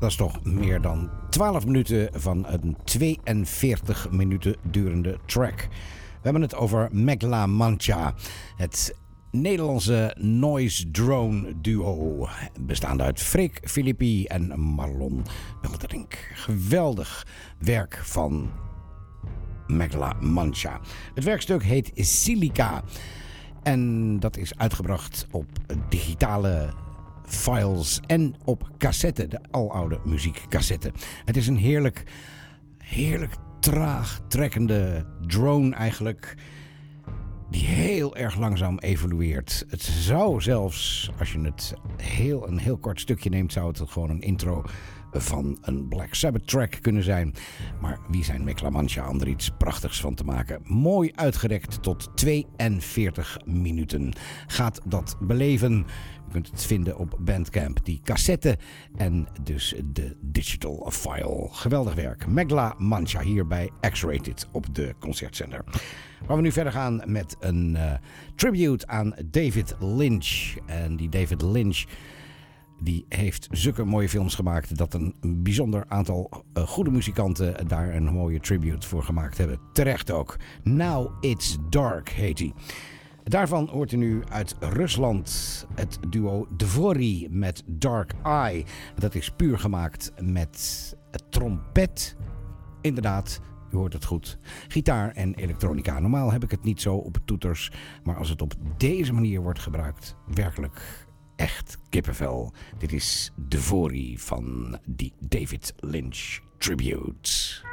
Dat is toch meer dan 12 minuten van een 42 minuten durende track. We hebben het over Megla Mancha, het Nederlandse noise drone duo, bestaande uit Freek Filippi en Marlon Wilderink. Geweldig werk van Megla Mancha. Het werkstuk heet Silica en dat is uitgebracht op digitale files en op cassette, de aloude muziekcassette. Het is een heerlijk traag trekkende drone eigenlijk, die heel erg langzaam evolueert. Het zou zelfs, als je het een heel kort stukje neemt, zou het gewoon een intro van een Black Sabbath track kunnen zijn. Maar wie zijn Megla Mancha om er iets prachtigs van te maken? Mooi uitgerekt tot 42 minuten. Gaat dat beleven? U kunt het vinden op Bandcamp, die cassette en dus de digital file. Geweldig werk. Megla Mancha hier bij X-Rated op de concertzender. Waar we nu verder gaan met een tribute aan David Lynch. En die David Lynch, die heeft zulke mooie films gemaakt dat een bijzonder aantal goede muzikanten daar een mooie tribute voor gemaakt hebben. Terecht ook. Now It's Dark heet hij. Daarvan hoort u nu uit Rusland het duo Dvory met Dark Eye. Dat is puur gemaakt met trompet. Inderdaad, u hoort het goed. Gitaar en elektronica. Normaal heb ik het niet zo op toeters, maar als het op deze manier wordt gebruikt, werkelijk echt kippenvel. Dit is Dvory van die David Lynch Tribute.